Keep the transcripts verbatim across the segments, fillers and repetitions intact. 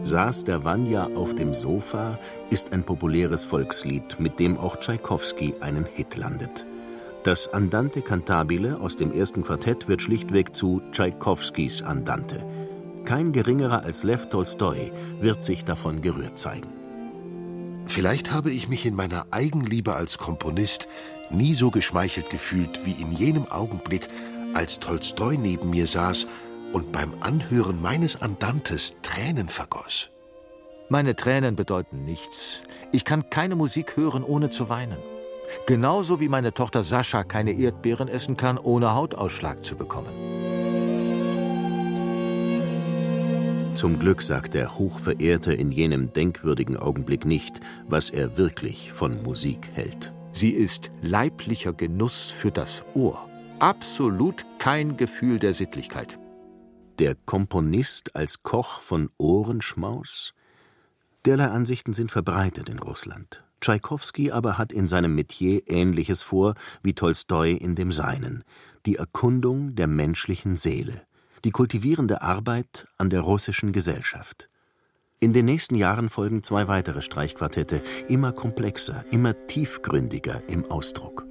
Saß der Vanya auf dem Sofa ist ein populäres Volkslied, mit dem auch Tschaikowski einen Hit landet. Das Andante cantabile aus dem ersten Quartett wird schlichtweg zu Tschaikowskis Andante. Kein geringerer als Lew Tolstoi wird sich davon gerührt zeigen. Vielleicht habe ich mich in meiner Eigenliebe als Komponist nie so geschmeichelt gefühlt wie in jenem Augenblick, als Tolstoi neben mir saß und beim Anhören meines Andantes Tränen vergoss. Meine Tränen bedeuten nichts. Ich kann keine Musik hören, ohne zu weinen. Genauso wie meine Tochter Sascha keine Erdbeeren essen kann, ohne Hautausschlag zu bekommen. Zum Glück sagt der Hochverehrte in jenem denkwürdigen Augenblick nicht, was er wirklich von Musik hält. Sie ist leiblicher Genuss für das Ohr. Absolut kein Gefühl der Sittlichkeit. Der Komponist als Koch von Ohrenschmaus? Derlei Ansichten sind verbreitet in Russland. Tschaikowski aber hat in seinem Metier Ähnliches vor wie Tolstoi in dem seinen: die Erkundung der menschlichen Seele, die kultivierende Arbeit an der russischen Gesellschaft. In den nächsten Jahren folgen zwei weitere Streichquartette, immer komplexer, immer tiefgründiger im Ausdruck.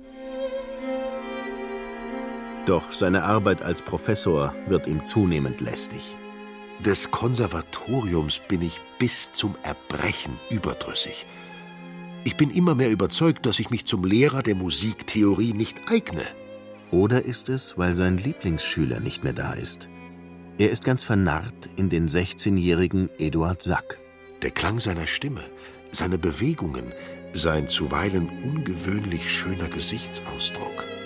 Doch seine Arbeit als Professor wird ihm zunehmend lästig. Des Konservatoriums bin ich bis zum Erbrechen überdrüssig. Ich bin immer mehr überzeugt, dass ich mich zum Lehrer der Musiktheorie nicht eigne. Oder ist es, weil sein Lieblingsschüler nicht mehr da ist? Er ist ganz vernarrt in den sechzehnjährigen Eduard Sack. Der Klang seiner Stimme, seine Bewegungen, sein zuweilen ungewöhnlich schöner Gesichtsausdruck.